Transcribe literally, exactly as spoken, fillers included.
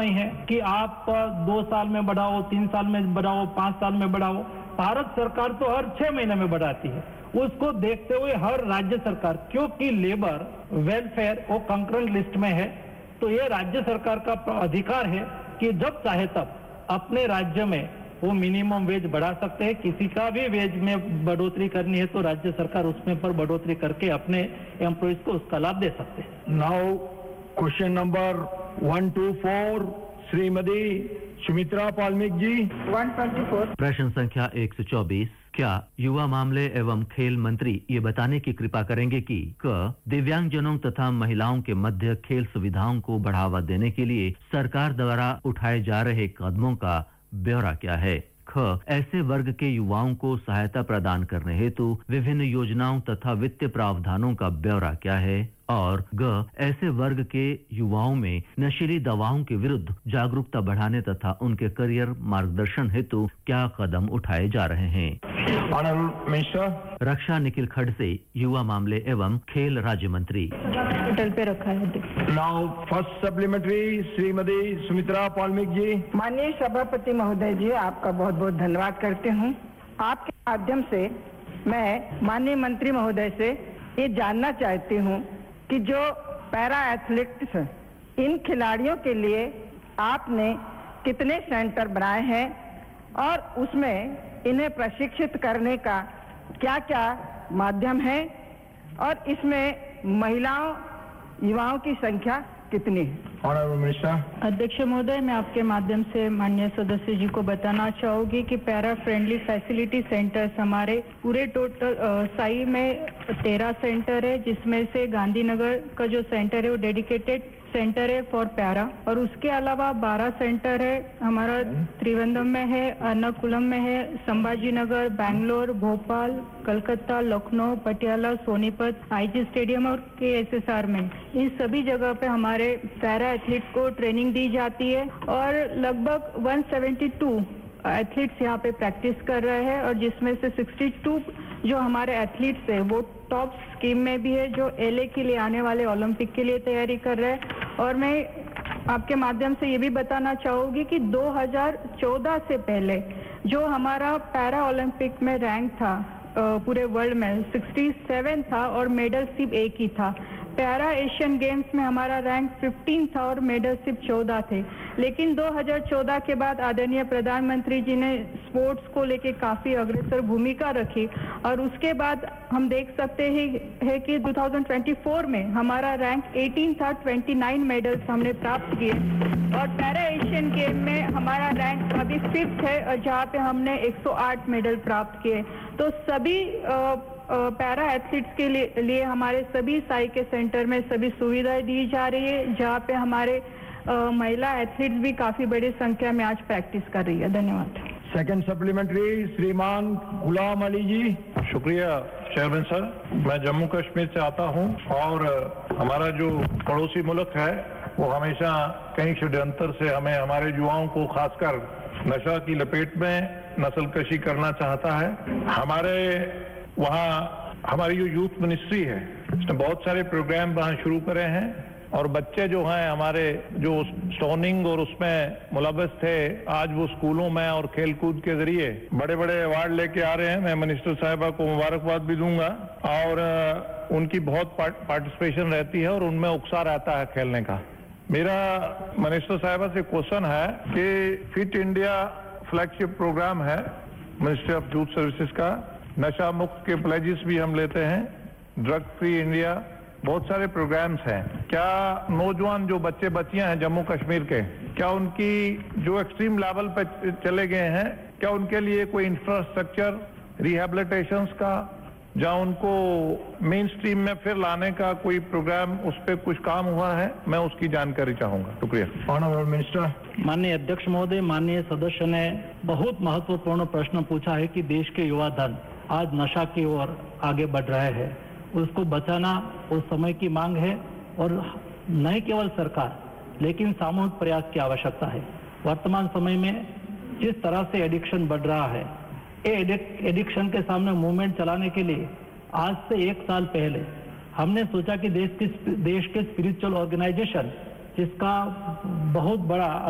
नहीं है कि आप दो साल में बढ़ाओ, तीन साल में बढ़ाओ, पांच साल में बढ़ाओ। भारत सरकार तो हर छह महीने में बढ़ाती है। उसको देखते हुए हर राज्य सरकार, क्योंकि लेबर वेलफेयर वो कंकरेंट लिस्ट में है, तो ये राज्य सरकार का अधिकार है कि जब चाहे तब अपने राज्य में वो मिनिमम वेज बढ़ा सकते हैं। किसी का भी वेज में बढ़ोतरी करनी है तो राज्य सरकार उसमें पर बढ़ोतरी करके अपने एम्प्लॉइज को उसका लाभ दे सकते हैं। Now question number one two four, Shrimati Sumitra पालमिक जी। One twenty four. प्रश्न संख्या एक सौ चौबीस। क्या युवा मामले एवं खेल मंत्री ये बताने की कृपा करेंगे कि क दिव्यांगजनों तथा महिलाओं के मध्य खेल सुविधाओं को बढ़ावा देने के लिए सरकार द्वारा उठाए जा रहे कदमों का ब्यौरा क्या है? ख ऐसे वर्ग के युवाओं को सहायता प्रदान करने हेतु विभिन्न योजनाओं तथा वित्तीय प्रावधानों का ब्यौरा क्या है? और ग ऐसे वर्ग के युवाओं में नशीली दवाओं के विरुद्ध जागरूकता बढ़ाने तथा उनके करियर मार्गदर्शन हेतु क्या कदम उठाए जा रहे हैं? रक्षा निखिल खड़से, युवा मामले एवं खेल राज्य मंत्री। होटल पे रखा है। Now first supplementary, Shrimati Sumitra पालमिक जी। माननीय सभापति महोदय जी, आपका बहुत बहुत धन्यवाद करते हूँ। आपके माध्यम से मैं माननीय मंत्री महोदय से ये जानना चाहती हूँ कि जो पैरा एथलेटिक्स इन खिलाड़ियों के लिए आपने कितने सेंटर बनाए हैं और उसमें इन्हें प्रशिक्षित करने का क्या क्या माध्यम है और इसमें महिलाओं युवाओं की संख्या कितनी है? Honourable minister. अध्यक्ष महोदय, मैं आपके माध्यम से माननीय सदस्य जी को बताना चाहूंगी कि पैरा फ्रेंडली फैसिलिटी सेंटर्स हमारे पूरे टोटल साई में तेरह सेंटर है, जिसमें से गांधीनगर का जो सेंटर है वो डेडिकेटेड सेंटर है फॉर पैरा, और उसके अलावा बारह सेंटर है हमारा त्रिवेंद्रम में है, एर्नाकुलम में है, संभाजी नगर, बैंगलोर, भोपाल, कलकत्ता, लखनऊ, पटियाला, सोनीपत, आईजी स्टेडियम और के एस एस आर में। इन सभी जगह पे हमारे पैरा एथलीट को ट्रेनिंग दी जाती है और लगभग एक सौ बहत्तर एथलीट्स यहाँ पे प्रैक्टिस कर रहे हैं, और जिसमें से बासठ जो हमारे एथलीट्स है वो टॉप स्कीम में भी है, जो एलए के लिए आने वाले ओलंपिक के लिए तैयारी कर रहे हैं। और मैं आपके माध्यम से ये भी बताना चाहूंगी कि दो हज़ार चौदह से पहले जो हमारा पैरा ओलंपिक में रैंक था पूरे वर्ल्ड में सड़सठ था और मेडल सिर्फ एक ही था। पैरा एशियन गेम्स में हमारा रैंक पंद्रह था और मेडल सिर्फ चौदह थे। लेकिन दो हज़ार चौदह के बाद आदरणीय प्रधानमंत्री जी ने स्पोर्ट्स को लेके काफी अग्रसर भूमिका रखी और उसके बाद हम देख सकते हैं है कि दो हज़ार चौबीस में हमारा रैंक अठारह था, उनतीस मेडल्स हमने प्राप्त किए और पैरा एशियन गेम में हमारा रैंक अभी फिफ्थ है और जहाँ पे हमने एक सौ आठ मेडल प्राप्त किए। तो सभी आ, पैरा एथलीट्स के लिए, लिए हमारे सभी साई के सेंटर में सभी सुविधाएं दी जा रही है, जहाँ पे हमारे आ, महिला एथलीट्स भी काफी बड़ी संख्या में आज प्रैक्टिस कर रही है। धन्यवाद। सेकंड सप्लीमेंट्री, श्रीमान गुलाम अली जी। शुक्रिया चेयरमैन सर। मैं जम्मू कश्मीर से आता हूँ और हमारा जो पड़ोसी मुल्क है वो हमेशा कई षड्यंत्र से हमें हमारे युवाओं को खासकर नशा की लपेट में नस्लकशी करना चाहता है। हमारे वहाँ हमारी जो यूथ मिनिस्ट्री है उसने बहुत सारे प्रोग्राम वहाँ शुरू करे हैं और बच्चे जो हैं हमारे जो स्टोनिंग और उसमें मुलव्वस थे, आज वो स्कूलों में और खेलकूद के जरिए बड़े बड़े अवार्ड लेके आ रहे हैं। मैं मिनिस्टर साहिबा को मुबारकबाद भी दूंगा और उनकी बहुत पार्टिसिपेशन रहती है और उनमें उत्साह रहता है खेलने का। मेरा मिनिस्टर साहिबा से क्वेश्चन है कि फिट इंडिया फ्लैगशिप प्रोग्राम है मिनिस्ट्री ऑफ यूथ सर्विसेज का, नशा मुक्त के प्लेजेस भी हम लेते हैं, ड्रग फ्री इंडिया, बहुत सारे प्रोग्राम्स हैं। क्या नौजवान जो बच्चे बच्चियां हैं जम्मू कश्मीर के, क्या उनकी जो एक्सट्रीम लेवल पे चले गए हैं, क्या उनके लिए कोई इंफ्रास्ट्रक्चर रिहेबिलिटेशंस का जहाँ उनको मेन स्ट्रीम में फिर लाने का कोई प्रोग्राम, उस पर कुछ काम हुआ है? मैं उसकी जानकारी चाहूंगा। शुक्रिया। Honourable minister. माननीय अध्यक्ष महोदय, माननीय सदस्य ने बहुत महत्वपूर्ण प्रश्न पूछा है कि देश के युवा धन आज नशा की ओर आगे बढ़ रहे हैं, उसको बचाना उस समय की मांग है और न केवल सरकार लेकिन सामूहिक प्रयास की आवश्यकता है। वर्तमान समय में जिस तरह से एडिक्शन बढ़ रहा है, एडिक्शन के सामने मूवमेंट चलाने के लिए आज से एक साल पहले हमने सोचा कि देश की देश के स्पिरिचुअल ऑर्गेनाइजेशन जिसका बहुत बड़ा